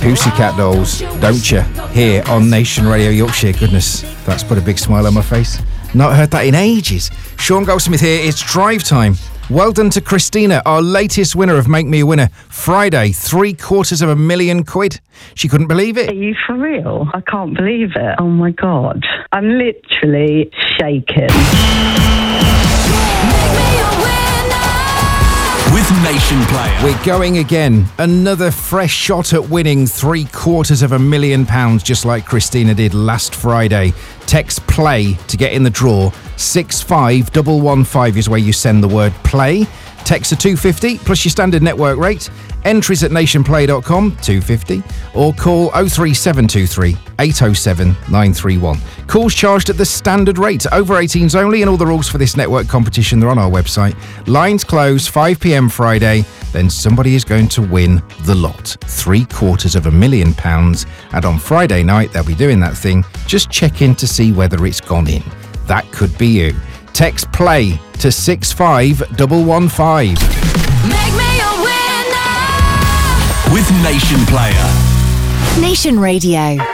Pussycat Dolls, Don't You, here on Nation Radio Yorkshire. Goodness, that's put a big smile on my face. Not heard that in ages. Sean Goldsmith here, it's drive time. Well done to Christina, our latest winner of Make Me a Winner. Friday, £750,000. She couldn't believe it. Are you for real? I can't believe it. Oh my God. I'm literally shaking. With Nation Player. We're going again. Another fresh shot at winning £750,000, just like Christina did last Friday. Text PLAY to get in the draw. 65115 is where you send the word play. Text to 250 plus your standard network rate. Entries at nationplay.com, 250, or call 03723 807 931. Calls charged at the standard rate. Over 18s only, and all the rules for this network competition, they're on our website. Lines close 5 p.m. Friday. Then somebody is going to win the lot. £750,000. And on Friday night, they'll be doing that thing. Just check in to see whether it's gone in. That could be you. Text PLAY to 65115. Make me a winner with Nation Player. Nation Radio.